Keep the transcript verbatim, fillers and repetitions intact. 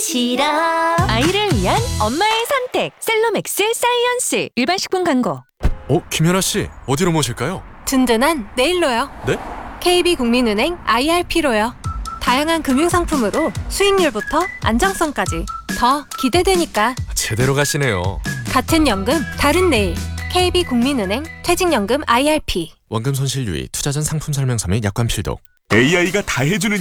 시럽. 아이를 위한 엄마의 선택 셀로맥스 사이언스. 일반 식품 광고. 어, 김연아 씨, 어디로 모실까요? 든든한 내일로요. 네? 케이비국민은행 아이알피로요. 다양한 금융상품으로 수익률부터 안정성까지 더 기대되니까. 제대로 가시네요. 같은 연금 다른 내일. 케이비국민은행 퇴직연금 아이알피. 원금 손실 유의, 투자 전 상품 설명서 및 약관 필독. 에이아이가 다 해주는